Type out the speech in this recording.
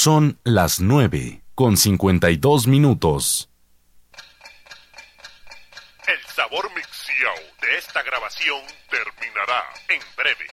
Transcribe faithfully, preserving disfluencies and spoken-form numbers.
Son las nueve con cincuenta y dos minutos. El sabor mixiao de esta grabación terminará en breve.